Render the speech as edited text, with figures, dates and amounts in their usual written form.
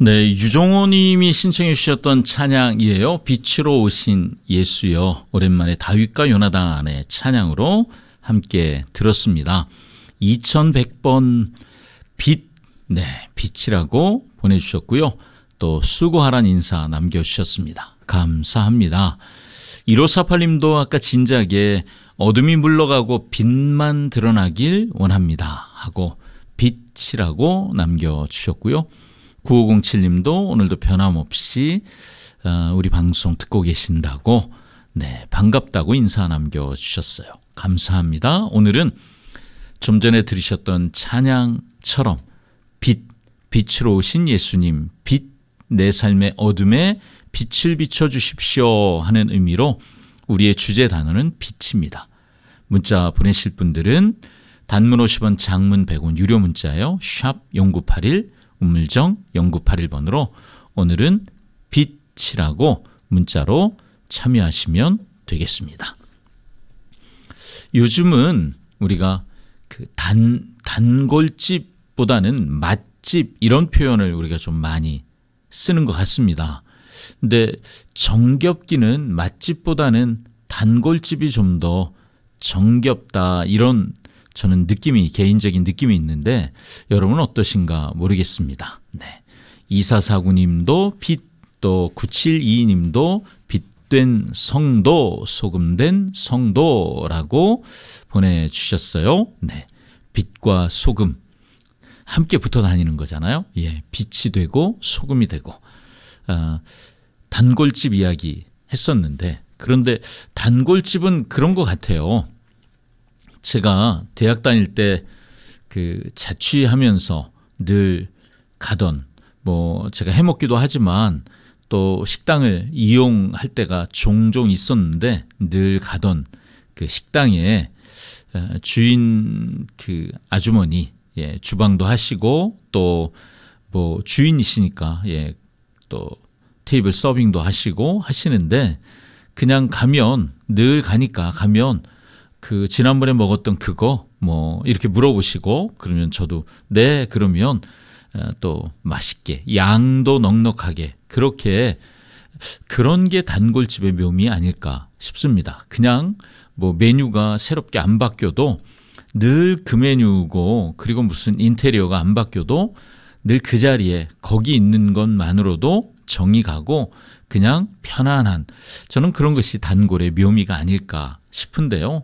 네, 유종호 님이 신청해 주셨던 찬양이에요. 빛으로 오신 예수여. 오랜만에 다윗과 요나단의 찬양으로 함께 들었습니다. 2100번 빛, 네, 빛이라고 보내주셨고요. 또 수고하란 인사 남겨주셨습니다. 감사합니다. 1548님도 아까 진작에 어둠이 물러가고 빛만 드러나길 원합니다 하고 빛이라고 남겨주셨고요. 9507님도 오늘도 변함없이 우리 방송 듣고 계신다고, 네, 반갑다고 인사 남겨주셨어요. 감사합니다. 오늘은 좀 전에 들으셨던 찬양처럼 빛으로 오신 예수님, 빛, 내 삶의 어둠에 빛을 비춰주십시오 하는 의미로 우리의 주제 단어는 빛입니다. 문자 보내실 분들은 단문 50원, 장문 100원, 유료 문자요. 샵 0981, 우물정 0981번으로 오늘은 빛이라고 문자로 참여하시면 되겠습니다. 요즘은 우리가 그 단골집보다는 맛집 이런 표현을 우리가 좀 많이 쓰는 것 같습니다. 근데 정겹기는 맛집보다는 단골집이 좀 더 정겹다, 이런 저는 개인적인 느낌이 있는데 여러분은 어떠신가 모르겠습니다. 네. 2449님도 빛, 또 9722님도 빛된 성도, 소금된 성도라고 보내주셨어요. 네. 빛과 소금 함께 붙어 다니는 거잖아요. 예, 빛이 되고 소금이 되고. 단골집 이야기 했었는데, 그런데 단골집은 그런 것 같아요. 제가 대학 다닐 때 그 자취하면서 늘 가던, 제가 해먹기도 하지만 또 식당을 이용할 때가 종종 있었는데 늘 가던 그 식당에 주인 그 아주머니, 예, 주방도 하시고 또 주인이시니까, 예, 또 테이블 서빙도 하시고 하시는데, 그냥 늘 가니까 그 지난번에 먹었던 그거 이렇게 물어보시고, 그러면 저도 네, 그러면 또 맛있게 양도 넉넉하게, 그런 게 단골집의 묘미 아닐까 싶습니다. 그냥 메뉴가 새롭게 안 바뀌어도 늘 그 메뉴고, 그리고 무슨 인테리어가 안 바뀌어도 늘 그 자리에 거기 있는 것만으로도 정이 가고 그냥 편안한, 저는 그런 것이 단골의 묘미가 아닐까 싶은데요.